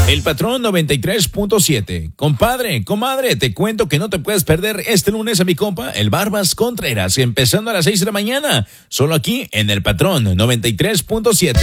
El Patrón 93.7. Compadre, comadre, te cuento que no te puedes perder este lunes a mi compa, el Barbas Contreras, empezando a las 6 de la mañana, solo aquí en El Patrón 93.7.